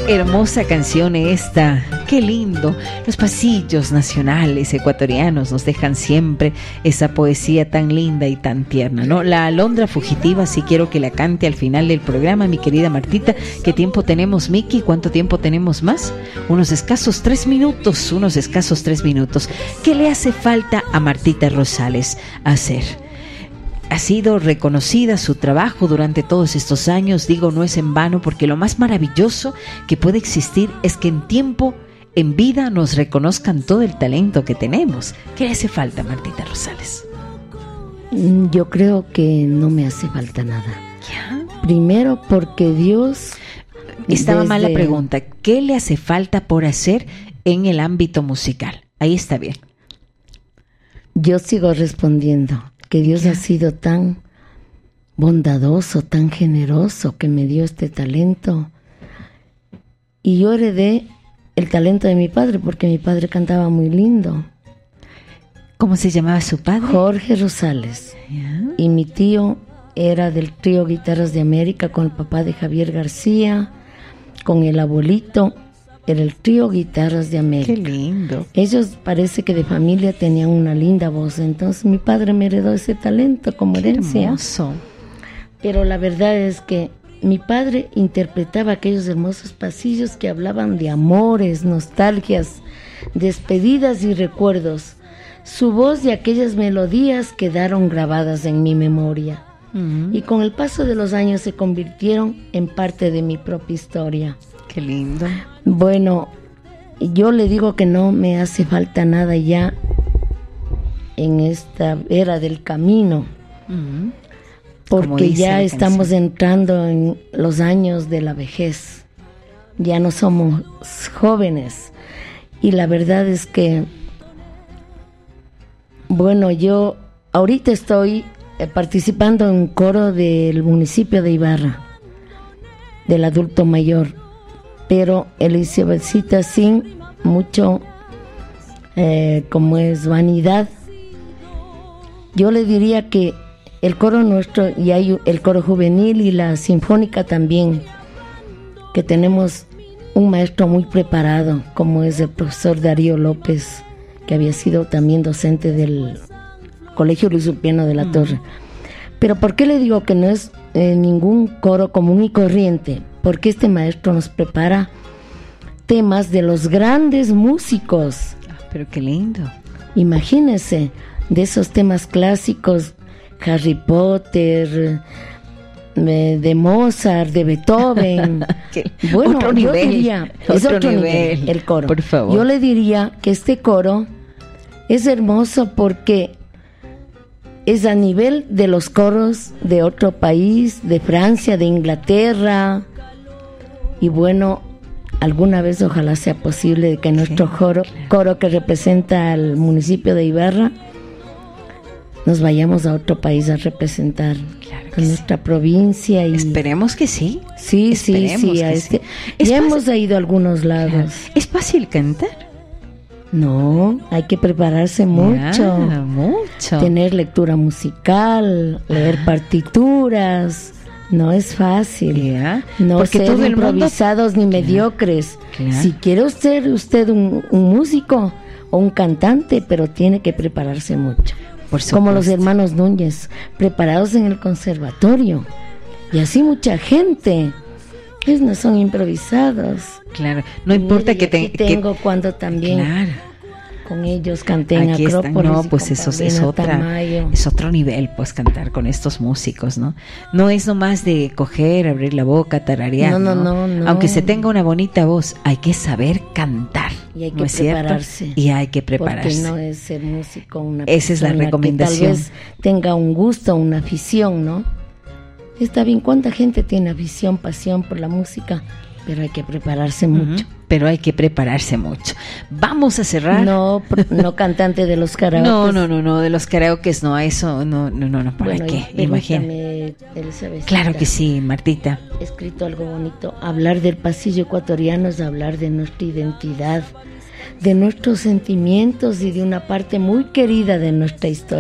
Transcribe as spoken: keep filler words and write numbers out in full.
hermosa canción esta, qué lindo. Los pasillos nacionales ecuatorianos nos dejan siempre esa poesía tan linda y tan tierna, ¿no? La alondra fugitiva, sí quiero que la cante al final del programa, mi querida Martita. ¿Qué tiempo tenemos, Miki? ¿Cuánto tiempo tenemos más? Unos escasos tres minutos, unos escasos tres minutos. ¿Qué le hace falta a Martita Rosales hacer? Ha sido reconocida su trabajo durante todos estos años, digo, no es en vano, porque lo más maravilloso que puede existir es que en tiempo, en vida, nos reconozcan todo el talento que tenemos. ¿Qué le hace falta, Martita Rosales? Yo creo que no me hace falta nada. ¿Ya? Primero porque Dios... Estaba desde... mal la pregunta. ¿Qué le hace falta por hacer en el ámbito musical? Ahí está bien. Yo sigo respondiendo. Que Dios ¿Ya? ha sido tan bondadoso, tan generoso, que me dio este talento. Y yo heredé el talento de mi padre, porque mi padre cantaba muy lindo. ¿Cómo se llamaba su padre? Jorge Rosales. ¿Ya? Y mi tío era del trío Guitarras de América, con el papá de Javier García, con el abuelito. Era el trío Guitarras de América. Qué lindo. Ellos parece que de familia tenían una linda voz, entonces mi padre me heredó ese talento como Qué herencia. hermoso. Pero la verdad es que mi padre interpretaba aquellos hermosos pasillos que hablaban de amores, nostalgias, despedidas y recuerdos. Su voz y aquellas melodías quedaron grabadas en mi memoria. Mm. Y con el paso de los años se convirtieron en parte de mi propia historia. Qué lindo. Bueno, yo le digo que no me hace falta nada ya en esta era del camino, Mm. porque ya estamos entrando en los años de la vejez, ya no somos jóvenes, y la verdad es que, bueno, yo ahorita estoy eh, participando en un coro del municipio de Ibarra, del adulto mayor, pero Elizabethcita sin mucho, eh, como es vanidad. Yo le diría que el coro nuestro, y hay el coro juvenil y la sinfónica también, que tenemos un maestro muy preparado, como es el profesor Darío López, que había sido también docente del Colegio Luis Ulpiano de la Torre. Pero ¿por qué le digo que no es eh, ningún coro común y corriente? Porque este maestro nos prepara temas de los grandes músicos. Ah, pero qué lindo. Imagínense, de esos temas clásicos, Harry Potter, de, de Mozart, de Beethoven. Bueno, otro yo nivel, diría, otro es otro nivel, nivel, el coro. Por favor. Yo le diría que este coro es hermoso porque es a nivel de los coros de otro país, de Francia, de Inglaterra. Y bueno, alguna vez ojalá sea posible que nuestro coro, claro. coro que representa al municipio de Ibarra, nos vayamos a otro país a representar Claro que a sí. nuestra provincia. Y Esperemos que sí. sí, sí, Esperemos sí. que A este, sí. Es ya fácil- hemos ido a algunos lados. Claro. ¿Es fácil cantar? No, hay que prepararse mucho. Ah, mucho. Tener lectura musical, leer partituras, no es fácil. Ya. No Porque ser todo el mundo- improvisados ni mediocres. Claro. Si quiere ser usted un, un músico o un cantante, pero tiene que prepararse mucho. Por Como los supuesto. hermanos Núñez, preparados en el conservatorio. Y así mucha gente. Ellos no son improvisados. Claro, no importa Mire, que, y te, aquí que- tengo cuando también Claro. con ellos canté en Aquí están, Acrópolis. no, y pues con eso es Paulina otra, Tamayo. es otro nivel, pues cantar con estos músicos, ¿no? No es nomás de coger, abrir la boca, tararear, No, no, ¿no? no, no. Aunque se tenga una bonita voz, hay que saber cantar, Y hay ¿no que es cierto? prepararse. Y hay que prepararse. Porque no es ser músico una Esa es la persona recomendación. que tal vez tenga un gusto, una afición, ¿no? Está bien, ¿cuánta gente tiene afición, pasión por la música? Pero hay que prepararse mucho. Ujú, pero hay que prepararse mucho. Vamos a cerrar. No, pr- no cantante de los karaokes. no, no, no, no, de los karaokes no, eso no, no, no, no, ¿para Bueno, qué? y Imagina. permítame, Elizabeth. Claro que sí, Martita. He escrito algo bonito. Hablar del pasillo ecuatoriano es hablar de nuestra identidad, de nuestros sentimientos y de una parte muy querida de nuestra historia.